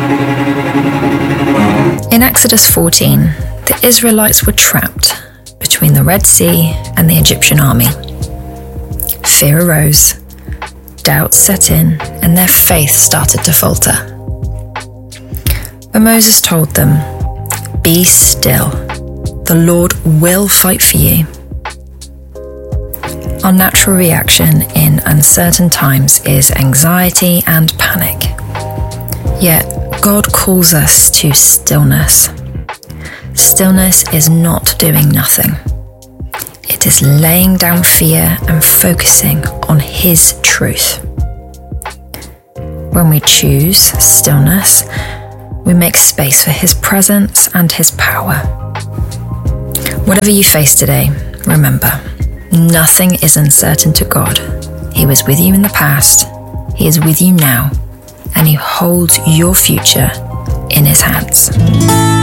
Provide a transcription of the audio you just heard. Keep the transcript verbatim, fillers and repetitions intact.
In Exodus fourteen, the Israelites were trapped between the Red Sea and the Egyptian army. Fear arose, doubts set in, and their faith started to falter. But Moses told them, "Be still. The Lord will fight for you." Our natural reaction in uncertain times is anxiety and panic. Yet, God calls us to stillness. Stillness is not doing nothing. It is laying down fear and focusing on His truth. When we choose stillness, we make space for His presence and His power. Whatever you face today, remember, nothing is uncertain to God. He was with you in the past, He is with you now, and He holds your future in His hands.